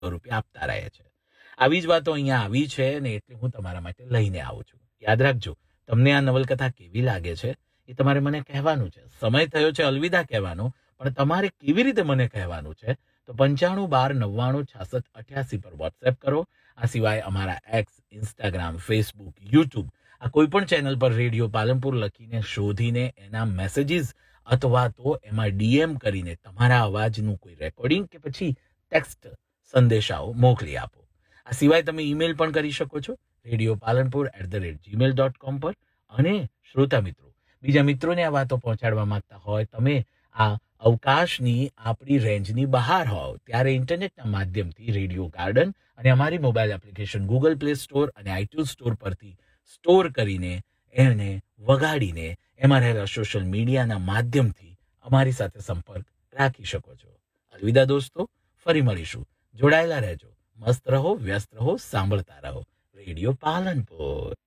રૂપિયા આપતા રહે છે. આવી જ વાતો અહીંયા આવી છે ને એટલે હું તમારા માટે લઈને આવું છું. યાદ રાખજો, તમને આ નવલકથા કેવી લાગે છે એ તમારે મને કહેવાનું છે. સમય થયો છે અલવિદા કહેવાનો, પણ તમારે કેવી રીતે મને કહેવાનું છે તો 9512 99 66 88 પર વોટ્સએપ કરો. આ સિવાય અમારા એક્સ, ઇન્સ્ટાગ્રામ, ફેસબુક, યુટ્યુબ આ કોઈ પણ ચેનલ પર રેડિયો પાલનપુર લખીને શોધીને એના મેસેજીસ અથવા તો એમાં ડીએમ કરીને તમારા અવાજનું કોઈ રેકોર્ડિંગ કે પછી ટેક્સ્ટ સંદેશાઓ મોકલી આપો. આ સિવાય તમે ઈમેલ પણ કરી શકો છો radiopalanpur@gmail.com પર. અને શ્રોતા મિત્રો, બીજા મિત્રોને આ વાતો પહોંચાડવા માંગતા હોય, તમે આ અવકાશની આપણી રેન્જની બહાર હોવ ત્યારે ઇન્ટરનેટના માધ્યમથી રેડિયો ગાર્ડન અને અમારી mobile application Google play store અને આઈટ્યુન સ્ટોર પરથી સ્ટોર કરીને એને વગાડીને એમાં રહેલા સોશિયલ મીડિયાના માધ્યમથી અમારી સાથે સંપર્ક રાખી શકો છો. અલવિદા દોસ્તો, ફરી મળીશું. જોડાયેલા રહેજો. મસ્ત રહો, વ્યસ્ત રહો, સાંભળતા રહો રેડિયો પાલનપુર.